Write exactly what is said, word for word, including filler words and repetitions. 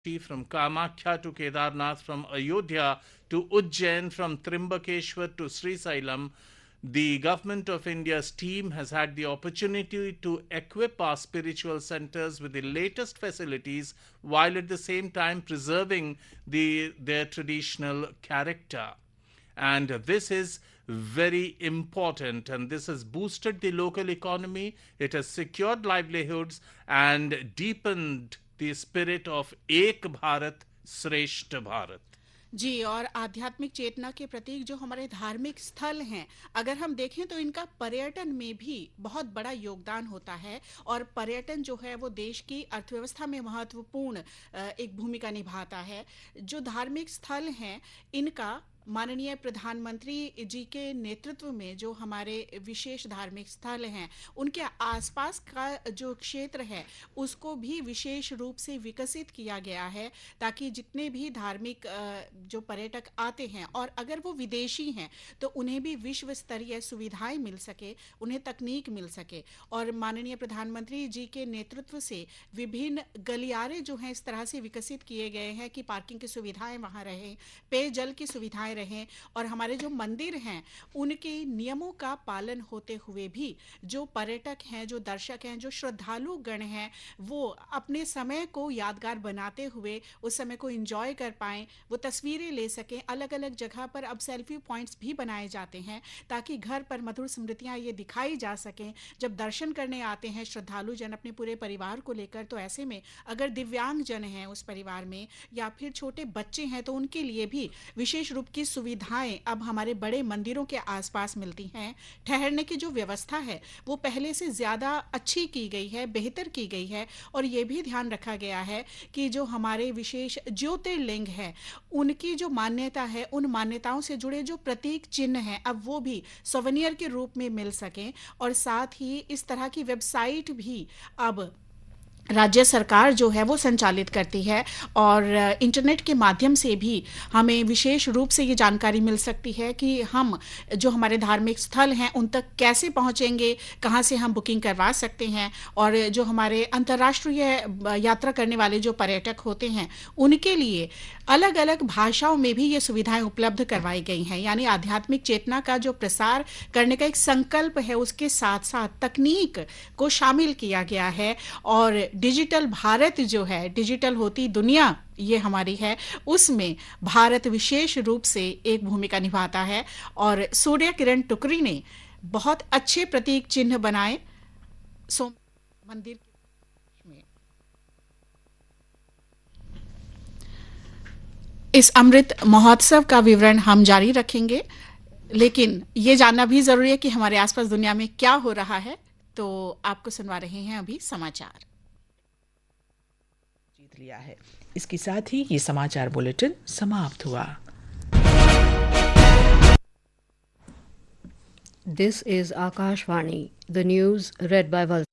from Kamakhya to Kedarnath, from Ayodhya to Ujjain, from Trimbakeshwar to Srisailam, the Government of India's team has had the opportunity to equip our spiritual centers with the latest facilities while at the same time preserving the, their traditional character. And this is very important, and this has boosted the local economy, it has secured livelihoods and deepened the spirit of एक भारत श्रेष्ठ भारत। जी, और आध्यात्मिक चेतना के प्रतीक जो हमारे धार्मिक स्थल हैं, अगर हम देखें तो इनका पर्यटन में भी बहुत बड़ा योगदान होता है, और पर्यटन जो है वो देश की अर्थव्यवस्था में महत्वपूर्ण एक भूमिका निभाता है। जो धार्मिक स्थल हैं इनका माननीय प्रधानमंत्री जी के नेतृत्व में जो हमारे विशेष धार्मिक स्थल हैं उनके आसपास का जो क्षेत्र है उसको भी विशेष रूप से विकसित किया गया है, ताकि जितने भी धार्मिक जो पर्यटक आते हैं और अगर वो विदेशी हैं तो उन्हें भी विश्व स्तरीय सुविधाएं मिल सके, उन्हें तकनीक मिल सके। और माननीय प्रधानमंत्री जी के नेतृत्व से विभिन्न गलियारे जो हैं इस तरह से विकसित किए गए हैं कि पार्किंग की सुविधाएं वहाँ रहें, पेयजल की सुविधाएं रहें, और हमारे जो मंदिर हैं उनके नियमों का पालन होते हुए भी जो पर्यटक हैं, जो दर्शक हैं, जो श्रद्धालु गण हैं, वो अपने समय को यादगार बनाते हुए उस समय को एंजॉय कर पाएं, वो तस्वीरें ले सकें। अलग अलग जगह पर अब सेल्फी पॉइंट्स भी बनाए जाते हैं ताकि घर पर मधुर स्मृतियां ये दिखाई जा सकें जब दर्शन करने आते हैं श्रद्धालु जन अपने पूरे परिवार को लेकर। तो ऐसे में अगर दिव्यांग जन हैं उस परिवार में या फिर छोटे बच्चे हैं तो उनके लिए भी विशेष रूप की सुविधाएं अब हमारे बड़े मंदिरों के आसपास मिलती हैं। ठहरने की जो व्यवस्था है वो पहले से ज़्यादा अच्छी की गई है, बेहतर की गई है, और ये भी ध्यान रखा गया है कि जो हमारे विशेष ज्योतिर्लिंग है उनकी जो मान्यता है, उन मान्यताओं से जुड़े जो प्रतीक चिन्ह हैं अब वो भी सोवेनियर के रूप में मिल सकें। और साथ ही इस तरह की वेबसाइट भी अब राज्य सरकार जो है वो संचालित करती है, और इंटरनेट के माध्यम से भी हमें विशेष रूप से ये जानकारी मिल सकती है कि हम जो हमारे धार्मिक स्थल हैं उन तक कैसे पहुंचेंगे, कहां से हम बुकिंग करवा सकते हैं। और जो हमारे अंतर्राष्ट्रीय यात्रा करने वाले जो पर्यटक होते हैं उनके लिए अलग अलग भाषाओं में भी ये सुविधाएं उपलब्ध करवाई गई हैं। यानी आध्यात्मिक चेतना का जो प्रसार करने का एक संकल्प है उसके साथ साथ तकनीक को शामिल किया गया है, और डिजिटल भारत जो है, डिजिटल होती दुनिया ये हमारी है, उसमें भारत विशेष रूप से एक भूमिका निभाता है। और सूर्य किरण टुकरी ने बहुत अच्छे प्रतीक चिन्ह बनाए सोम मंदिर में। इस अमृत महोत्सव का विवरण हम जारी रखेंगे, लेकिन ये जानना भी जरूरी है कि हमारे आसपास दुनिया में क्या हो रहा है। तो आपको सुनवा रहे हैं अभी समाचार। जीत लिया है। इसके साथ ही ये समाचार बुलेटिन समाप्त हुआ। This is Akashvani, the news read by Val